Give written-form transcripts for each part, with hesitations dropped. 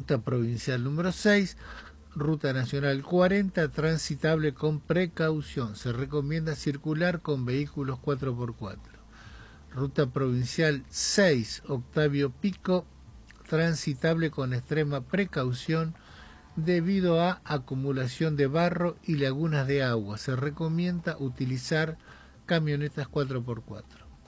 Ruta provincial número 6, Ruta nacional 40, transitable con precaución. Se recomienda circular con vehículos 4x4. Ruta provincial 6, Octavio Pico, transitable con extrema precaución debido a acumulación de barro y lagunas de agua. Se recomienda utilizar camionetas 4x4.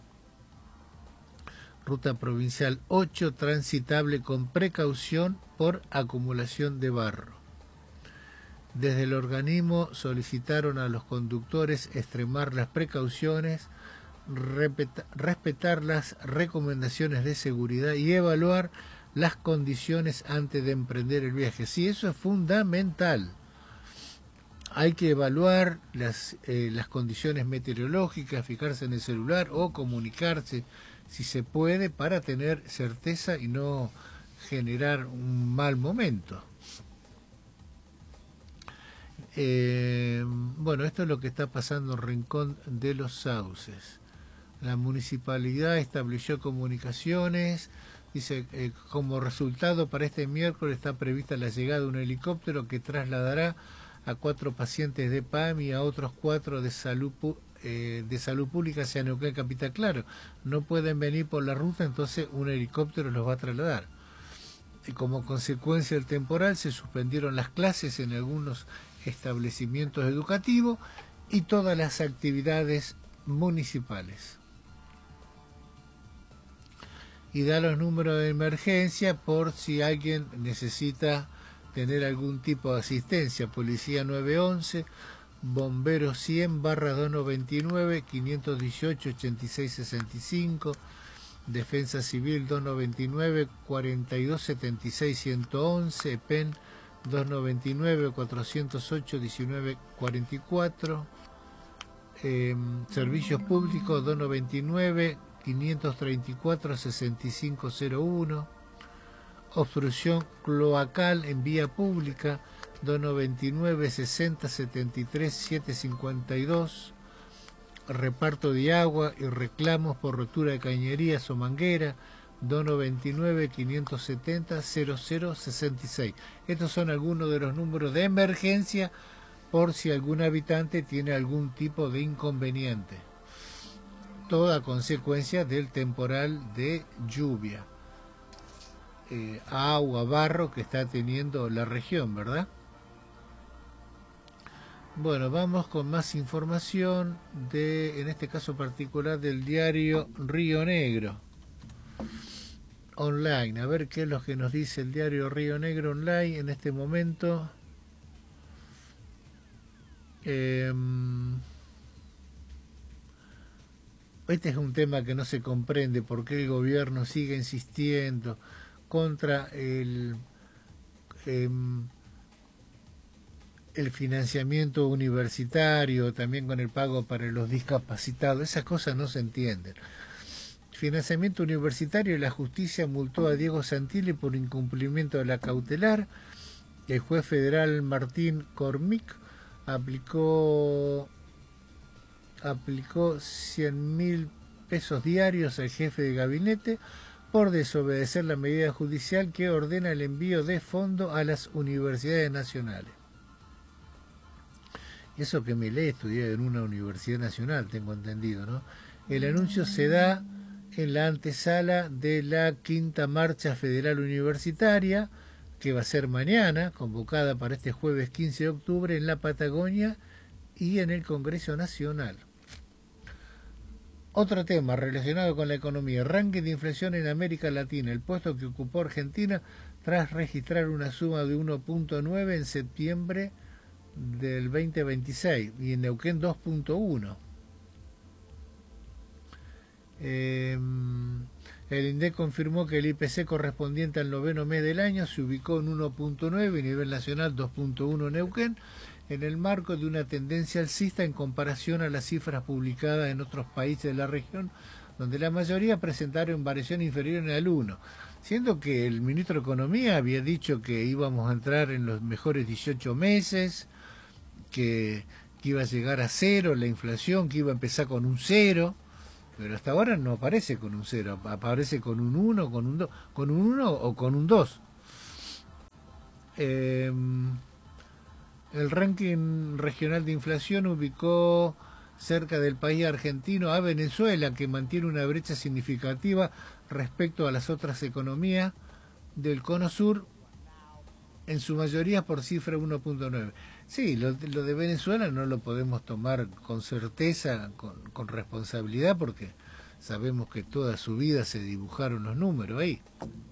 Ruta provincial 8, transitable con precaución por acumulación de barro. Desde el organismo solicitaron a los conductores extremar las precauciones, respetar las recomendaciones de seguridad y evaluar las condiciones antes de emprender el viaje. Sí, eso es fundamental. Hay que evaluar las condiciones meteorológicas, fijarse en el celular o comunicarse si se puede para tener certeza y no generar un mal momento. Bueno, esto es lo que está pasando en Rincón de los Sauces. La municipalidad estableció comunicaciones. Dice, como resultado para este miércoles está prevista la llegada de un helicóptero que trasladará a 4 pacientes de PAM y a otros 4 de salud pública hacia Neuquén Capital. Claro, no pueden venir por la ruta, entonces un helicóptero los va a trasladar. Y como consecuencia del temporal se suspendieron las clases en algunos establecimientos educativos y todas las actividades municipales. Y da los números de emergencia por si alguien necesita tener algún tipo de asistencia. Policía 911, Bomberos 100 /299, 518 8665, Defensa Civil 299 4276 111, PEN 299 408 1944, Servicios Públicos 299 534 6501, obstrucción cloacal en vía pública 299 60 73 752, reparto de agua y reclamos por rotura de cañerías o manguera 299 570 0066. Estos son algunos de los números de emergencia por si algún habitante tiene algún tipo de inconveniente. Toda consecuencia del temporal de lluvia, agua, barro que está teniendo la región, ¿verdad? Bueno, vamos con más información en este caso particular del diario Río Negro Online. A ver qué es lo que nos dice el diario Río Negro Online en este momento. Este es un tema que no se comprende por qué el gobierno sigue insistiendo contra el financiamiento universitario, también con el pago para los discapacitados. Esas cosas no se entienden. Financiamiento universitario, la justicia multó a Diego Santilli por incumplimiento de la cautelar. El juez federal Martín Cormick aplicó 100.000 pesos diarios al jefe de gabinete por desobedecer la medida judicial que ordena el envío de fondos a las universidades nacionales. Eso que Milei estudió en una universidad nacional, tengo entendido, ¿no? El anuncio se da en la antesala de la 5ª Marcha Federal Universitaria, que va a ser mañana, convocada para este jueves 15 de octubre en la Patagonia y en el Congreso Nacional. Otro tema relacionado con la economía, ranking de inflación en América Latina, el puesto que ocupó Argentina tras registrar una suma de 1.9 en septiembre del 2026 y en Neuquén 2.1. El INDEC confirmó que el IPC correspondiente al 9º mes del año se ubicó en 1.9 y a nivel nacional 2.1 en Neuquén, en el marco de una tendencia alcista en comparación a las cifras publicadas en otros países de la región, donde la mayoría presentaron variación inferior al 1, siendo que el ministro de Economía había dicho que íbamos a entrar en los mejores 18 meses, que iba a llegar a 0 la inflación, que iba a empezar con un 0, pero hasta ahora no aparece con un 0, aparece con un 1, con un 2, con un 1 o con un 2. Eh, el ranking regional de inflación ubicó cerca del país argentino a Venezuela, que mantiene una brecha significativa respecto a las otras economías del Cono Sur, en su mayoría por cifra 1.9. Sí, lo de Venezuela no lo podemos tomar con certeza, con responsabilidad, porque sabemos que toda su vida se dibujaron los números ahí.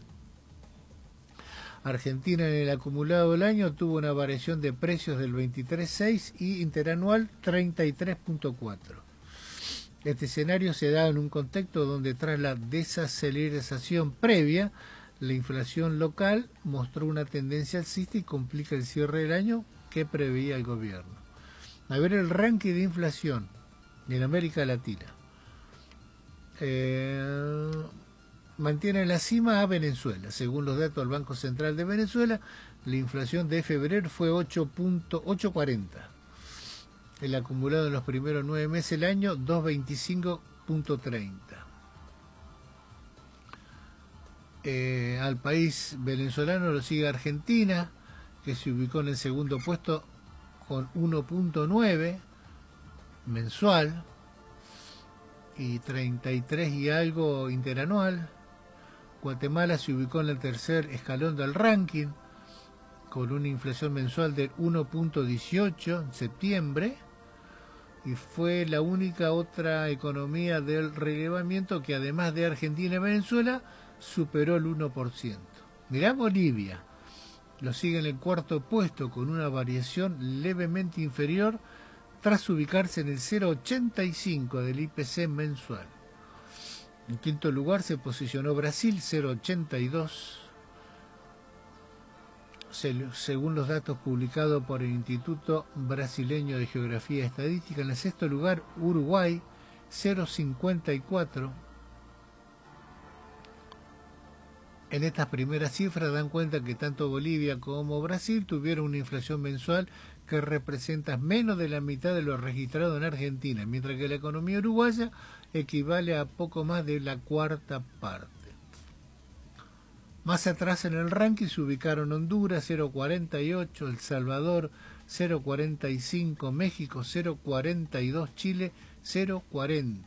Argentina en el acumulado del año tuvo una variación de precios del 23.6 y interanual 33.4. Este escenario se da en un contexto donde tras la desaceleración previa, la inflación local mostró una tendencia alcista y complica el cierre del año que preveía el gobierno. A ver el ranking de inflación en América Latina. Mantiene en la cima a Venezuela. Según los datos del Banco Central de Venezuela, la inflación de febrero fue 8.40. El acumulado en los primeros 9 meses del año, 225.30. Al país venezolano lo sigue Argentina, que se ubicó en el segundo puesto con 1.9 mensual y 33 y algo interanual. Guatemala se ubicó en el tercer escalón del ranking con una inflación mensual del 1.18 en septiembre y fue la única otra economía del relevamiento que además de Argentina y Venezuela superó el 1%. Mirá Bolivia, lo sigue en el cuarto puesto con una variación levemente inferior tras ubicarse en el 0.85 del IPC mensual. En quinto lugar se posicionó Brasil, 0.82. Según los datos publicados por el Instituto Brasileño de Geografía y Estadística. En el sexto lugar, Uruguay, 0.54. En estas primeras cifras dan cuenta que tanto Bolivia como Brasil tuvieron una inflación mensual que representa menos de la mitad de lo registrado en Argentina, mientras que la economía uruguaya equivale a poco más de la cuarta parte. Más atrás en el ranking se ubicaron Honduras 0.48, El Salvador 0.45, México 0.42, Chile 0.40.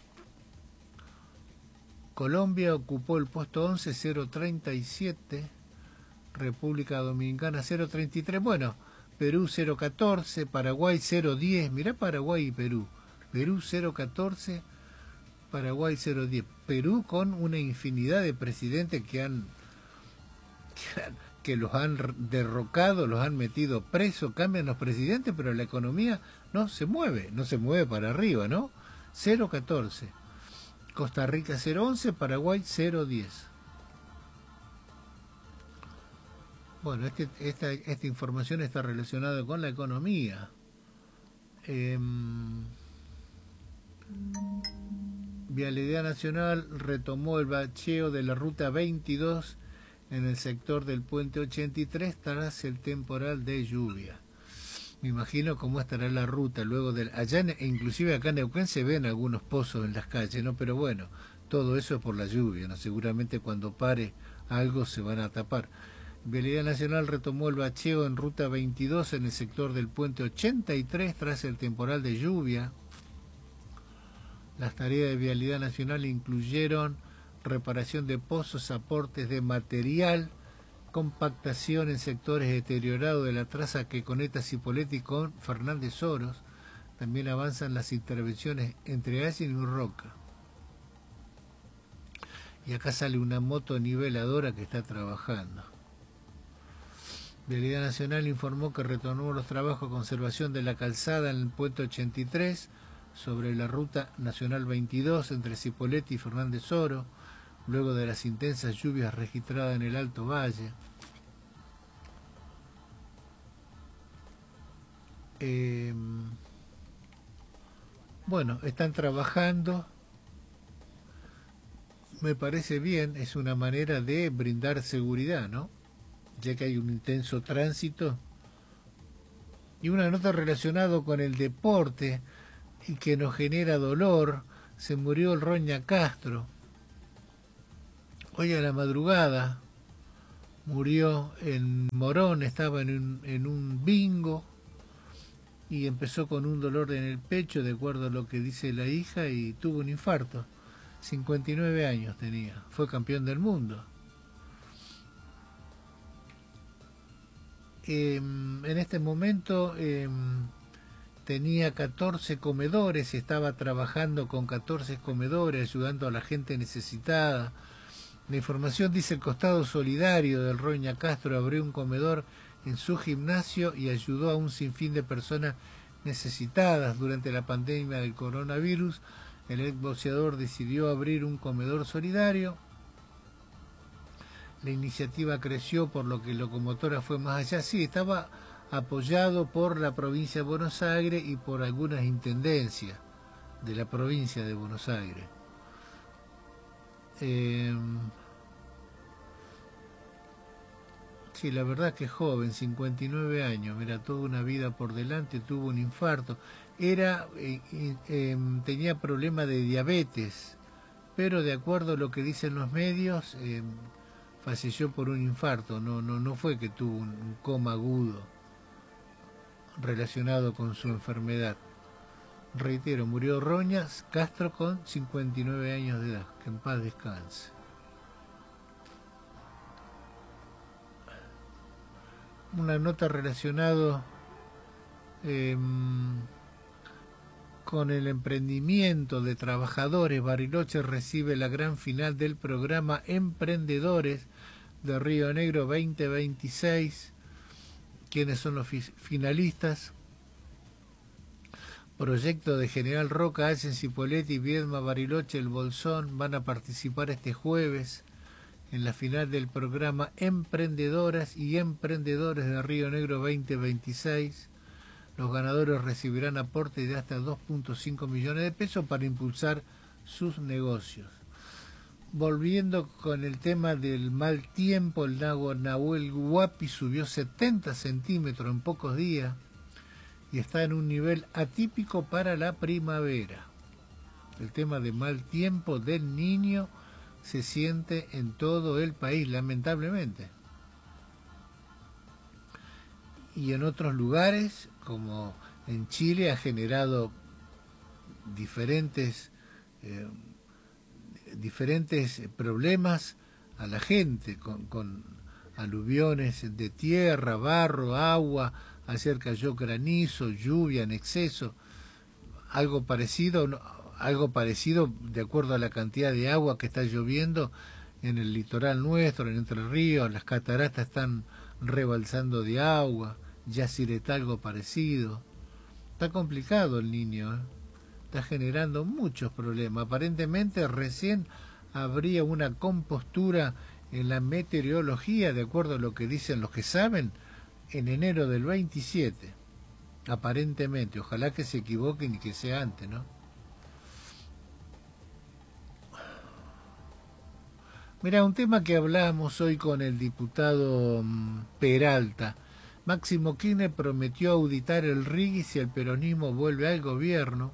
Colombia ocupó el puesto 11, 0.37, República Dominicana 0.33, bueno, Perú 0.14, Paraguay 0.10, mirá Paraguay y Perú, Perú 0.14, Paraguay 0.10, Perú con una infinidad de presidentes que los han derrocado, los han metido presos, cambian los presidentes, pero la economía no se mueve para arriba, ¿no? 0.14. Costa Rica 0.11, Paraguay 0.10. Bueno, esta información está relacionada con la economía. Vialidad Nacional retomó el bacheo de la ruta 22 en el sector del puente 83 tras el temporal de lluvia. Me imagino cómo estará la ruta luego del... Allá, inclusive acá en Neuquén se ven algunos pozos en las calles, ¿no? Pero bueno, todo eso es por la lluvia, ¿no? Seguramente cuando pare algo se van a tapar. Vialidad Nacional retomó el bacheo en ruta 22 en el sector del puente 83 tras el temporal de lluvia. Las tareas de Vialidad Nacional incluyeron reparación de pozos, aportes de material, compactación en sectores deteriorados de la traza que conecta Cipolletti con Fernández Oros. También avanzan las intervenciones entre Allen y Roca. Y acá sale una moto niveladora que está trabajando. Vialidad Nacional informó que retomó los trabajos de conservación de la calzada en el puente 83 sobre la ruta nacional 22 entre Cipolletti y Fernández Oro, luego de las intensas lluvias registradas en el Alto Valle. Bueno, están trabajando, me parece bien, es una manera de brindar seguridad, ¿no? Ya que hay un intenso tránsito. Y una nota relacionada con el deporte y que nos genera dolor, se murió el Roña Castro. Hoy a la madrugada, murió en Morón, estaba en un bingo y empezó con un dolor en el pecho, de acuerdo a lo que dice la hija, y tuvo un infarto. 59 años tenía, fue campeón del mundo. En este momento tenía 14 comedores, estaba trabajando con 14 comedores, ayudando a la gente necesitada. La información dice: el costado solidario del Roña Castro abrió un comedor en su gimnasio y ayudó a un sinfín de personas necesitadas durante la pandemia del coronavirus. El exboxeador decidió abrir un comedor solidario. La iniciativa creció, por lo que Locomotora fue más allá. Sí, estaba apoyado por la provincia de Buenos Aires y por algunas intendencias de la provincia de Buenos Aires. Sí, la verdad que joven, 59 años, mira, toda una vida por delante, tuvo un infarto. Tenía problema de diabetes, pero de acuerdo a lo que dicen los medios, falleció por un infarto. No fue que tuvo un coma agudo relacionado con su enfermedad. Reitero, murió Roña Castro con 59 años de edad. Que en paz descanse. Una nota relacionada con el emprendimiento de trabajadores. Bariloche recibe la gran final del programa Emprendedores de Río Negro 2026. ¿Quiénes son los finalistas? Proyecto de General Roca, Allen, Cipolletti, Viedma, Bariloche, El Bolsón van a participar este jueves en la final del programa Emprendedoras y Emprendedores de Río Negro 2026. Los ganadores recibirán aportes de hasta 2.5 millones de pesos para impulsar sus negocios. Volviendo con el tema del mal tiempo, el lago Nahuel Huapi subió 70 centímetros en pocos días y está en un nivel atípico para la primavera. El tema de mal tiempo del Niño se siente en todo el país, lamentablemente. Y en otros lugares, como en Chile, ha generado diferentes problemas a la gente, con aluviones de tierra, barro, agua. Ayer cayó granizo, lluvia en exceso. Algo parecido de acuerdo a la cantidad de agua que está lloviendo en el litoral nuestro, en Entre Ríos. Las cataratas están rebalsando de agua. Yacyretá algo parecido. Está complicado el Niño, ¿eh? Está generando muchos problemas. Aparentemente recién habría una compostura en la meteorología, de acuerdo a lo que dicen los que saben, en enero del 27. Aparentemente, ojalá que se equivoquen y que sea antes, ¿no? Mira, un tema que hablábamos hoy con el diputado Peralta. Máximo Kirchner prometió auditar el RIGI si el peronismo vuelve al gobierno.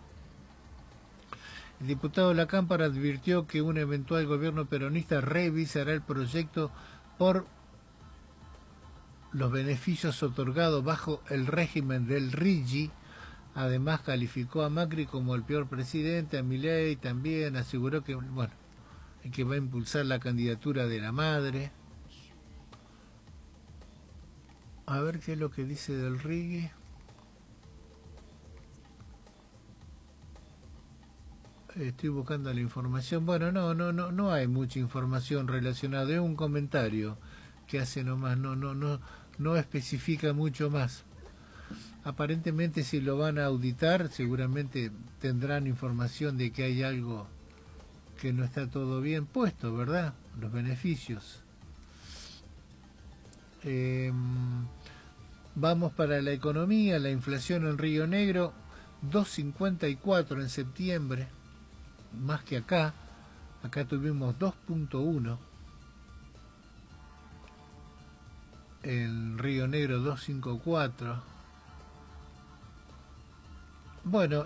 El diputado de la Cámara advirtió que un eventual gobierno peronista revisará el proyecto por los beneficios otorgados bajo el régimen del RIGI. Además calificó a Macri como el peor presidente, a Milei también, aseguró que, bueno, que va a impulsar la candidatura de la madre. A ver qué es lo que dice del RIGI. Estoy buscando la información. Bueno, no hay mucha información relacionada. Es un comentario que hace nomás, no especifica mucho más. Aparentemente, si lo van a auditar, seguramente tendrán información de que hay algo que no está todo bien puesto, ¿verdad? Los beneficios. Vamos para la economía. La inflación en Río Negro 2,54 en septiembre, más que acá. Acá tuvimos 2,1. En Río Negro 2,54. Bueno,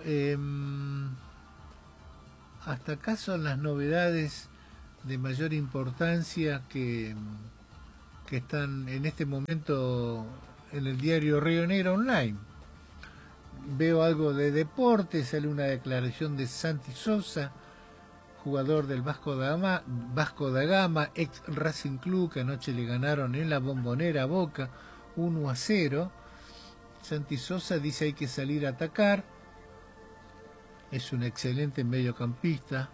hasta acá son las novedades de mayor importancia que que están en este momento en el diario Río Negro Online. Veo algo de deporte, sale una declaración de Santi Sosa, jugador del Vasco da Gama, ex Racing Club, que anoche le ganaron en la Bombonera a Boca 1-0. Santi Sosa dice hay que salir a atacar, es un excelente mediocampista.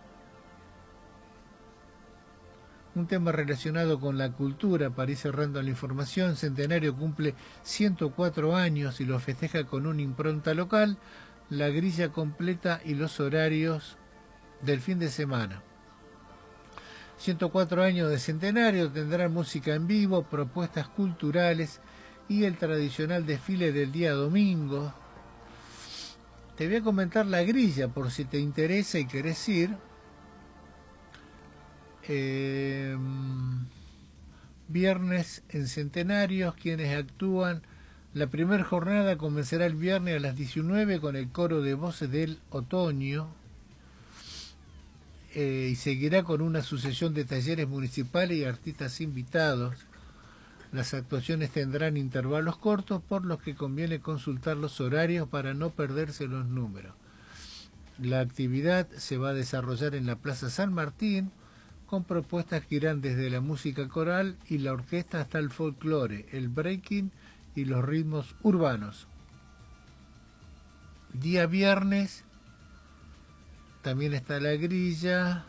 Un tema relacionado con la cultura, para ir cerrando la información: Centenario cumple 104 años y lo festeja con una impronta local, la grilla completa y los horarios del fin de semana. 104 años de Centenario, tendrán música en vivo, propuestas culturales y el tradicional desfile del día domingo. Te voy a comentar la grilla por si te interesa y querés ir. Viernes en Centenarios, quienes actúan. La primera jornada comenzará el viernes a las 19 con el coro de voces del otoño, y seguirá con una sucesión de talleres municipales y artistas invitados. Las actuaciones tendrán intervalos cortos, por los que conviene consultar los horarios para no perderse los números. La actividad se va a desarrollar en la Plaza San Martín, con propuestas que irán desde la música coral y la orquesta hasta el folclore, el breaking y los ritmos urbanos. Día viernes también está la grilla.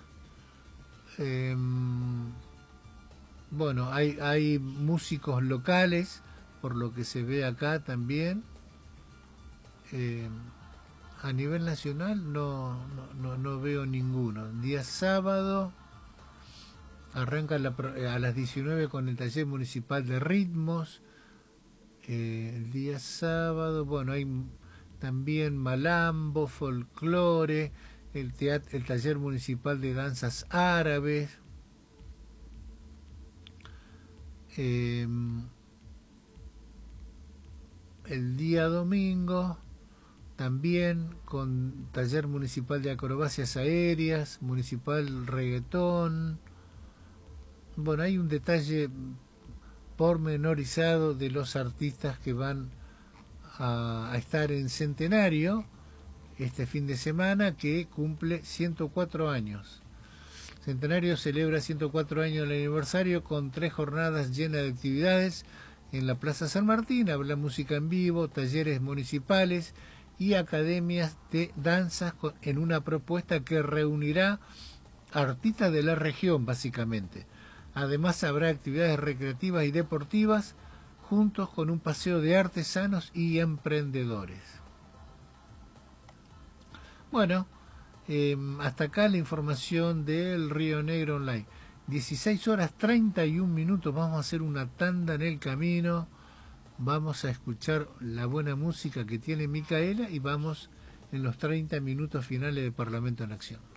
Bueno, hay músicos locales, por lo que se ve acá también. A nivel nacional no veo ninguno. Día sábado arranca a las 19 con el taller municipal de ritmos. El día sábado, bueno, hay también malambo, folclore, el taller municipal de danzas árabes. El día domingo también con taller municipal de acrobacias aéreas, municipal reggaetón. Bueno, hay un detalle pormenorizado de los artistas que van a estar en Centenario este fin de semana, que cumple 104 años. Centenario celebra 104 años del aniversario con 3 jornadas llenas de actividades en la Plaza San Martín. Habrá música en vivo, talleres municipales y academias de danzas en una propuesta que reunirá artistas de la región, básicamente. Además habrá actividades recreativas y deportivas, juntos con un paseo de artesanos y emprendedores. Bueno, hasta acá la información del Río Negro Online. 16 horas 31 minutos, vamos a hacer una tanda en el camino, vamos a escuchar la buena música que tiene Micaela y vamos en los 30 minutos finales de Parlamento en Acción.